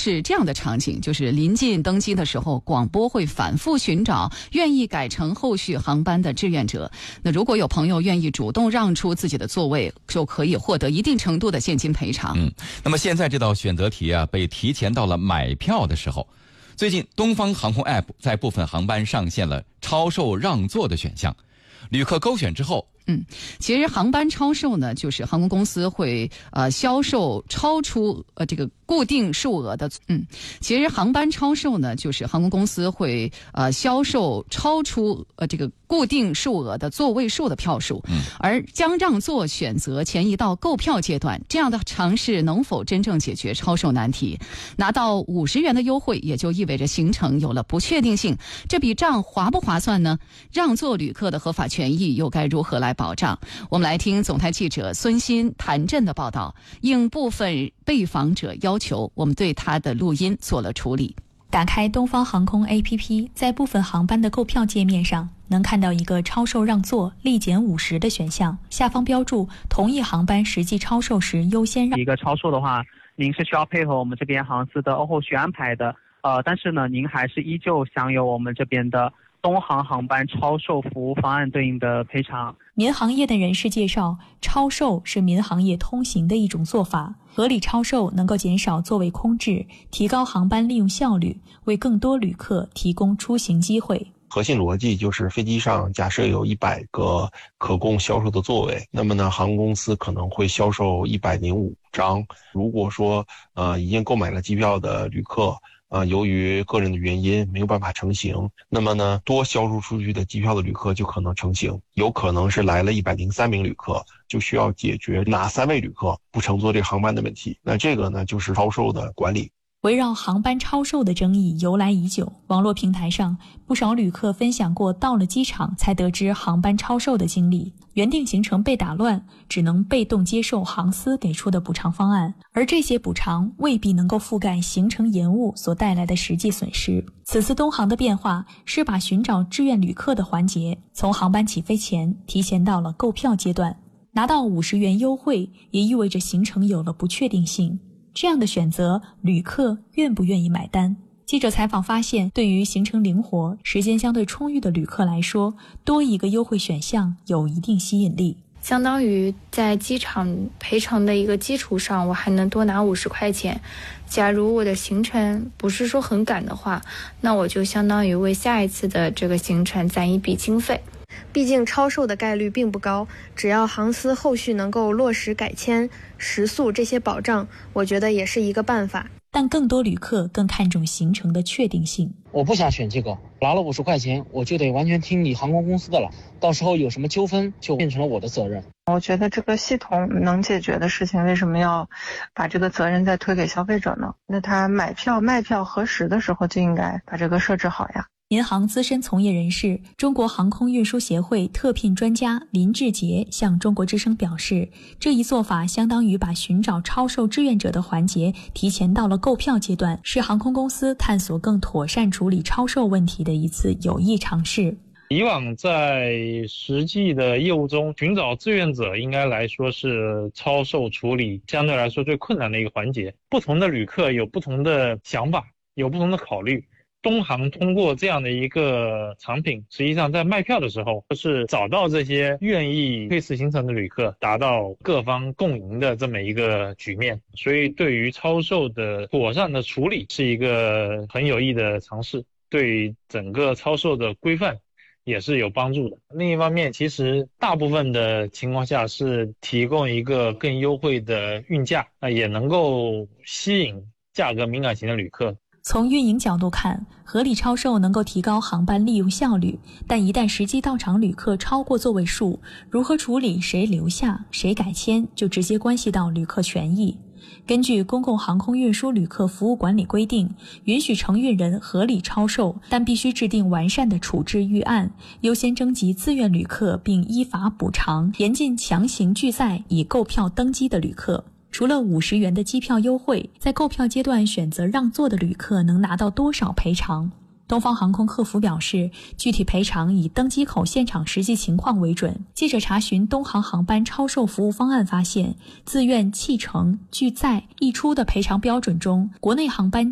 是这样的场景，就是临近登机的时候，广播会反复寻找愿意改乘后续航班的志愿者。那如果有朋友愿意主动让出自己的座位，就可以获得一定程度的现金赔偿。 那么现在这道选择题啊，被提前到了买票的时候。最近东方航空 App 在部分航班上线了超售让座的选项，旅客勾选之后， 其实航班超售呢，就是航空公司会销售超出这个固定数额的其实航班超售呢，就是航空公司会销售超出这个固定数额的座位数的票数，而将让座选择前移到购票阶段，这样的尝试能否真正解决超售难题？拿到50元的优惠，也就意味着行程有了不确定性，这笔账划不划算呢？让座旅客的合法权益又该如何来保障？我们来听总台记者孙鑫、谭震的报道。应部分被访者要求，我们对他的录音做了处理。 打开东方航空 APP， 在部分航班的购票界面上，能看到一个超售让座立减50的选项，下方标注同一航班实际超售时优先让。 一个超售的话，您是需要配合我们这边航司的后续安排的，但是呢，您还是依旧享有我们这边的东航航班超售服务方案对应的赔偿。 民航业的人士介绍，超售是民航业通行的一种做法，合理超售能够减少座位空置，提高航班利用效率，为更多旅客提供出行机会。 核心逻辑就是飞机上假设有100个可供销售的座位，那么呢，航空公司可能会销售105张。如果说已经购买了机票的旅客由于个人的原因没有办法成行，那么呢，多销售出去的机票的旅客就可能成行，有可能是来了103名旅客，就需要解决哪3位旅客不乘坐这个航班的问题。那这个呢，就是超售的管理。 围绕航班超售的争议由来已久，网络平台上不少旅客分享过到了机场才得知航班超售的经历，原定行程被打乱，只能被动接受航司给出的补偿方案，而这些补偿未必能够覆盖行程延误所带来的实际损失。此次东航的变化是把寻找志愿旅客的环节从航班起飞前提前到了购票阶段，拿到50元优惠也意味着行程有了不确定性。这样的选择，旅客愿不愿意买单？记者采访发现，对于行程灵活、时间相对充裕的旅客来说，多一个优惠选项有一定吸引力。 相当于在机场赔偿的一个基础上，我还能多拿50块钱。假如我的行程不是说很赶的话，那我就相当于为下一次的这个行程攒一笔经费。 毕竟超售的概率并不高，只要航司后续能够落实改签、食宿这些保障，我觉得也是一个办法。 但更多旅客更看重行程的确定性。 我不想选这个，拿了50块钱，我就得完全听你航空公司的了，到时候有什么纠纷就变成了我的责任。 我觉得这个系统能解决的事情，为什么要把这个责任再推给消费者呢？那他买票卖票核实的时候就应该把这个设置好呀。 民航资深从业人士、中国航空运输协会特聘专家林志杰向中国之声表示，这一做法相当于把寻找超售志愿者的环节提前到了购票阶段，是航空公司探索更妥善处理超售问题的一次有益尝试。 以往在实际的业务中，寻找志愿者应该来说是超售处理相对来说最困难的一个环节。不同的旅客有不同的想法，有不同的考虑。东航通过这样的一个产品，实际上在卖票的时候是找到这些愿意推迟行程的旅客，达到各方共赢的这么一个局面。所以对于超售的妥善的处理是一个很有益的尝试，对于整个超售的规范也是有帮助的。另一方面，其实大部分的情况下是提供一个更优惠的运价，也能够吸引价格敏感型的旅客。 从运营角度看，合理超售能够提高航班利用效率，但一旦实际到场旅客超过座位数，如何处理谁留下谁改签，就直接关系到旅客权益。根据公共航空运输旅客服务管理规定，允许承运人合理超售，但必须制定完善的处置预案，优先征集自愿旅客并依法补偿，严禁强行拒载已购票登机的旅客。除了50元的机票优惠，在购票阶段选择让座的旅客能拿到多少赔偿？东方航空客服表示，具体赔偿以登机口现场实际情况为准。记者查询东航航班超售服务方案发现，自愿弃乘、拒载、溢出的赔偿标准中，国内航班